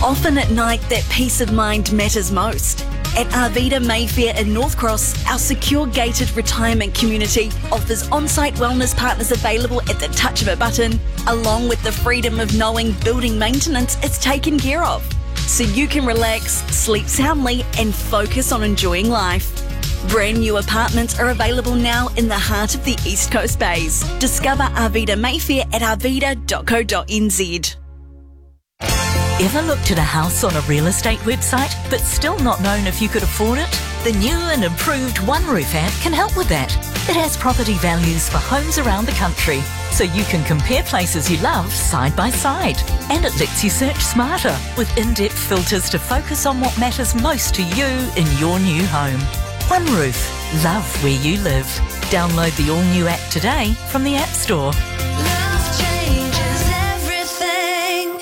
Often at night, that peace of mind matters most. At Arvida Mayfair in North Cross, our secure gated retirement community offers on-site wellness partners available at the touch of a button, along with the freedom of knowing building maintenance is taken care of. So you can relax, sleep soundly and focus on enjoying life. Brand new apartments are available now in the heart of the East Coast Bays. Discover Arvida Mayfair at arvida.co.nz. Ever looked at a house on a real estate website but still not known if you could afford it? The new and improved OneRoof app can help with that. It has property values for homes around the country, so you can compare places you love side by side. And it lets you search smarter with in-depth filters to focus on what matters most to you in your new home. OneRoof. Love where you live. Download the all-new app today from the App Store. Love changes everything.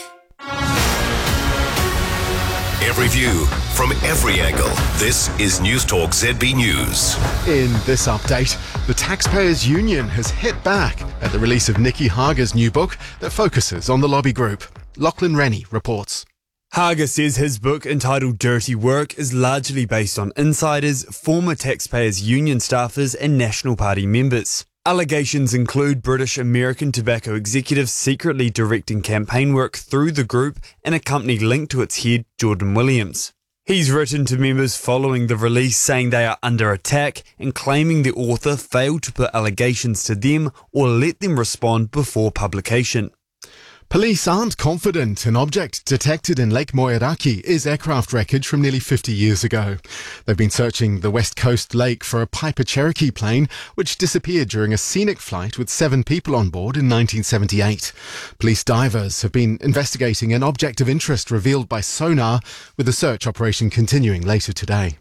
Every view from every angle. This is News Talk ZB News. In this update, the Taxpayers Union has hit back at the release of Nikki Hager's new book that focuses on the lobby group. Lachlan Rennie reports. Hager says his book, entitled Dirty Work, is largely based on insiders, former Taxpayers Union staffers and National Party members. Allegations include British American tobacco executives secretly directing campaign work through the group and a company linked to its head, Jordan Williams. He's written to members following the release saying they are under attack and claiming the author failed to put allegations to them or let them respond before publication. Police aren't confident an object detected in Lake Moeraki is aircraft wreckage from nearly 50 years ago. They've been searching the West Coast lake for a Piper Cherokee plane which disappeared during a scenic flight with 7 people on board in 1978. Police divers have been investigating an object of interest revealed by sonar, with the search operation continuing later today.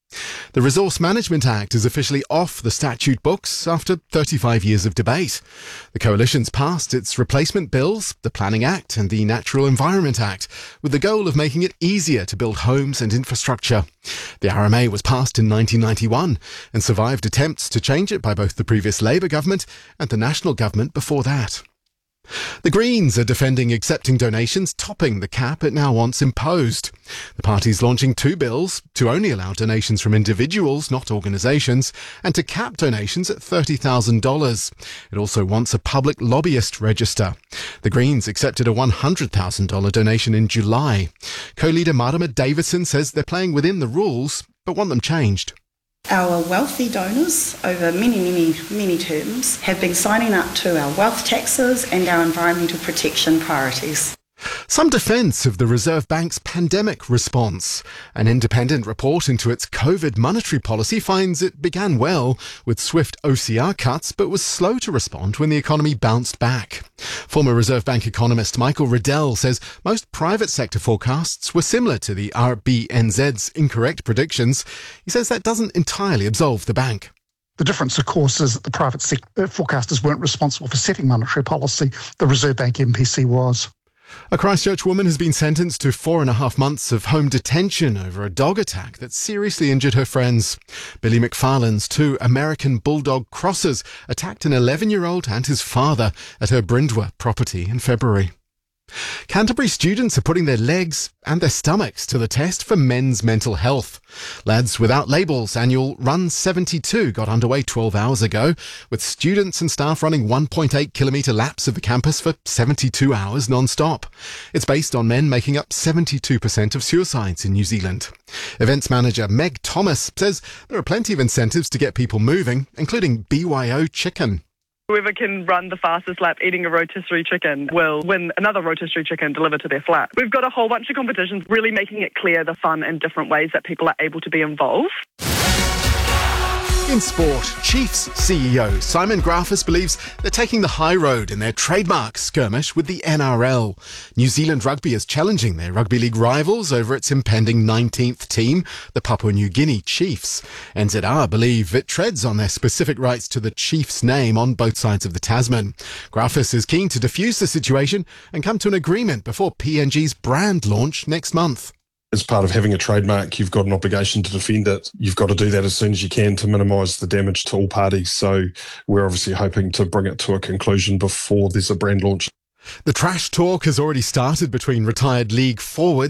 The Resource Management Act is officially off the statute books after 35 years of debate. The Coalition's passed its replacement bills, the Planning Act and the Natural Environment Act, with the goal of making it easier to build homes and infrastructure. The RMA was passed in 1991 and survived attempts to change it by both the previous Labour government and the National government before that. The Greens are defending accepting donations topping the cap it now wants imposed. The party's launching 2 bills to only allow donations from individuals, not organisations, and to cap donations at $30,000. It also wants a public lobbyist register. The Greens accepted a $100,000 donation in July. Co-leader Marama Davidson says they're playing within the rules, but want them changed. Our wealthy donors over many terms have been signing up to our wealth taxes and our environmental protection priorities. Some defence of the Reserve Bank's pandemic response. An independent report into its COVID monetary policy finds it began well with swift OCR cuts but was slow to respond when the economy bounced back. Former Reserve Bank economist Michael Riddell says most private sector forecasts were similar to the RBNZ's incorrect predictions. He says that doesn't entirely absolve the bank. The difference, of course, is that the private sector forecasters weren't responsible for setting monetary policy. The Reserve Bank MPC was. A Christchurch woman has been sentenced to 4.5 months of home detention over a dog attack that seriously injured her friends. Billy McFarlane's 2 American Bulldog Crossers attacked an 11-year-old and his father at her Brindwa property in February. Canterbury students are putting their legs and their stomachs to the test for men's mental health. Lads Without Labels annual Run 72 got underway 12 hours ago, with students and staff running 1.8-kilometre laps of the campus for 72 hours non-stop. It's based on men making up 72% of suicides in New Zealand. Events manager Meg Thomas says there are plenty of incentives to get people moving, including BYO Chicken. Whoever can run the fastest lap eating a rotisserie chicken will win another rotisserie chicken delivered to their flat. We've got a whole bunch of competitions really making it clear the fun and different ways that people are able to be involved. In sport, Chiefs CEO Simon Grafis believes they're taking the high road in their trademark skirmish with the NRL. New Zealand Rugby is challenging their rugby league rivals over its impending 19th team, the Papua New Guinea Chiefs. NZR believe it treads on their specific rights to the Chiefs name on both sides of the Tasman. Grafis is keen to defuse the situation and come to an agreement before PNG's brand launch next month. As part of having a trademark, you've got an obligation to defend it. You've got to do that as soon as you can to minimise the damage to all parties. So we're obviously hoping to bring it to a conclusion before there's a brand launch. The trash talk has already started between retired league forwards